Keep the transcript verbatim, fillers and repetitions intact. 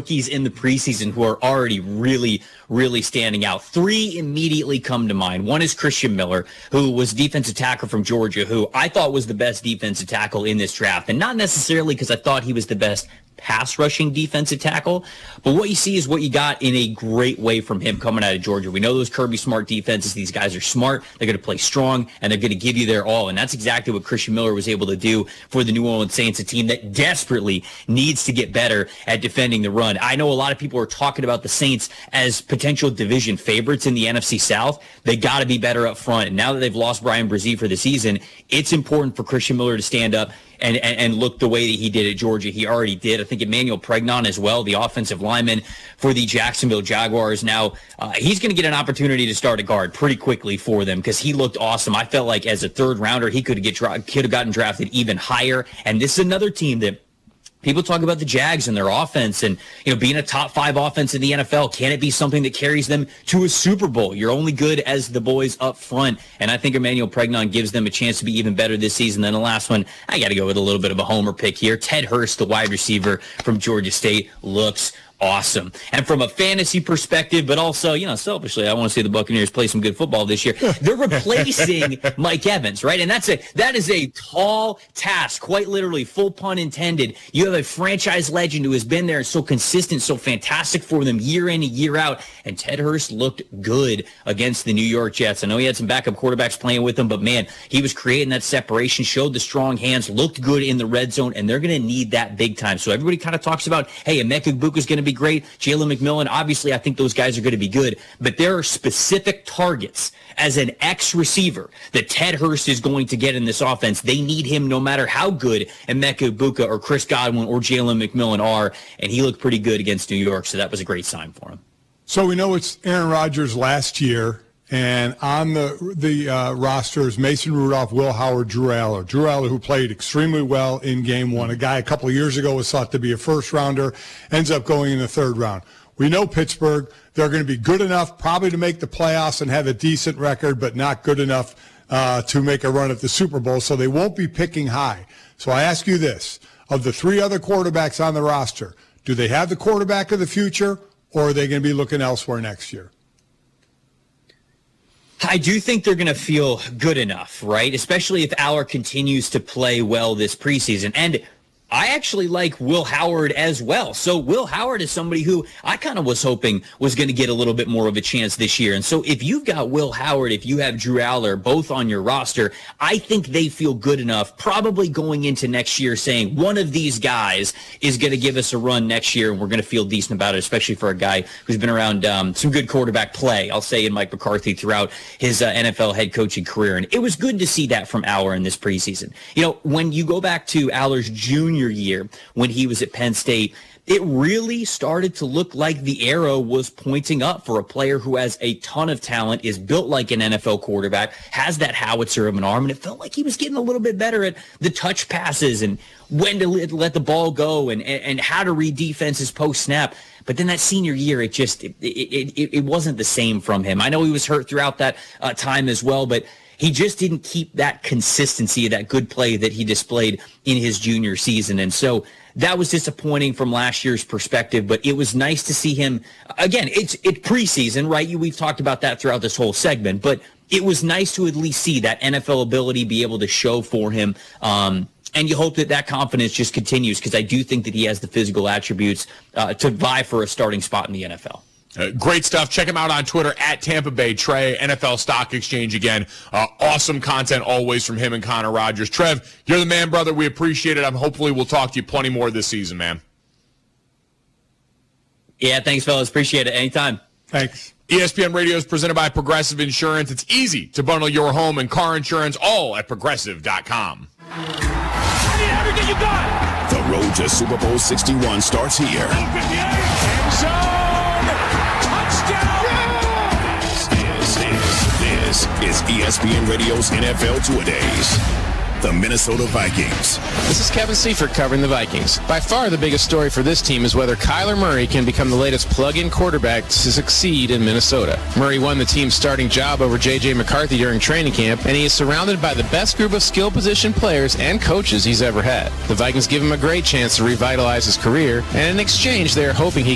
rookies in the preseason who are already really, really standing out. Three immediately come to mind. One is Christian Miller, who was defensive tackle from Georgia, who I thought was the best defensive tackle in this draft. And not necessarily because I thought he was the best pass rushing defensive tackle, but what you see is what you got in a great way from him coming out of Georgia. We know those Kirby Smart defenses. These guys are smart. They're going to play strong, and they're going to give you their all. And that's exactly what Christian Miller was able to do for the New Orleans Saints, a team that desperately needs to get better at defending the run. I know a lot of people are talking about the Saints as potential division favorites in the N F C South. They got to be better up front. And now that they've lost Brian Brzee for the season, it's important for Christian Miller to stand up And, and and look the way that he did at Georgia. He already did. I think Emmanuel Pregnon as well, the offensive lineman for the Jacksonville Jaguars. Now, uh, he's going to get an opportunity to start a guard pretty quickly for them because he looked awesome. I felt like as a third rounder, he could get dra- could have gotten drafted even higher. And this is another team that people talk about the Jags and their offense and, you know, being a top five offense in the N F L. Can it be something that carries them to a Super Bowl? You're only good as the boys up front. And I think Emmanuel Pregnon gives them a chance to be even better this season. Then the last one, I got to go with a little bit of a homer pick here. Ted Hurst, the wide receiver from Georgia State, looks awesome. And from a fantasy perspective, but also, you know, selfishly, I want to see the Buccaneers play some good football this year. They're replacing Mike Evans, right? And that's a that is a tall task, quite literally, full pun intended. You have a franchise legend who has been there and so consistent, so fantastic for them year in and year out. And Ted Hurst looked good against the New York Jets. I know he had some backup quarterbacks playing with him, but man, he was creating that separation, showed the strong hands, looked good in the red zone, and they're going to need that big time. So everybody kind of talks about, hey, Emeka Egbuka is going to be great. Jalen McMillan, obviously, I think those guys are going to be good. But there are specific targets as an ex-receiver that Ted Hurst is going to get in this offense. They need him no matter how good Emeka Egbuka or Chris Godwin or Jalen McMillan are. And he looked pretty good against New York, so that was a great sign for him. So we know it's Aaron Rodgers last year. And on the the uh, roster is Mason Rudolph, Will Howard, Drew Aller. Drew Aller, who played extremely well in game one. A guy a couple of years ago was thought to be a first-rounder, ends up going in the third round. We know Pittsburgh, they're going to be good enough probably to make the playoffs and have a decent record, but not good enough uh, to make a run at the Super Bowl, so they won't be picking high. So I ask you this. Of the three other quarterbacks on the roster, do they have the quarterback of the future, or are they going to be looking elsewhere next year? I do think they're going to feel good enough, right? Especially if Aller continues to play well this preseason. And I actually like Will Howard as well. So Will Howard is somebody who I kind of was hoping was going to get a little bit more of a chance this year. And so if you've got Will Howard, if you have Drew Aller both on your roster, I think they feel good enough probably going into next year saying one of these guys is going to give us a run next year and we're going to feel decent about it, especially for a guy who's been around um, some good quarterback play, I'll say, in Mike McCarthy throughout his uh, N F L head coaching career. And it was good to see that from Aller in this preseason. You know, when you go back to Aller's junior year when he was at Penn State, it really started to look like the arrow was pointing up for a player who has a ton of talent, is built like an N F L quarterback, has that howitzer of an arm, and it felt like he was getting a little bit better at the touch passes and when to let the ball go and, and how to read defenses post-snap. But then that senior year, it just it, it, it, it wasn't the same from him. I know he was hurt throughout that uh, time as well, but he just didn't keep that consistency, that good play that he displayed in his junior season. And so that was disappointing from last year's perspective, but it was nice to see him. Again, it's it preseason, right? You, we've talked about that throughout this whole segment, but it was nice to at least see that N F L ability be able to show for him. Um, and you hope that that confidence just continues because I do think that he has the physical attributes uh, to vie for a starting spot in the N F L. Uh, great stuff. Check him out on Twitter at Tampa Bay Trey, N F L Stock Exchange again. Uh, awesome content always from him and Connor Rogers. Trev, you're the man, brother. We appreciate it. I'm hopefully we'll talk to you plenty more this season, man. Yeah, thanks, fellas. Appreciate it. Anytime. Thanks. E S P N Radio is presented by Progressive Insurance. It's easy to bundle your home and car insurance all at progressive dot com. I need everything you got. The road to Super Bowl sixty-one starts here. End zone. Touchdown. This is, this, this is E S P N Radio's N F L Two-A-Days. The Minnesota Vikings. This is Kevin Seifert covering the Vikings. By far the biggest story for this team is whether Kyler Murray can become the latest plug-in quarterback to succeed in Minnesota. Murray won the team's starting job over J J McCarthy during training camp, and he is surrounded by the best group of skill position players and coaches he's ever had. The Vikings give him a great chance to revitalize his career, and in exchange they are hoping he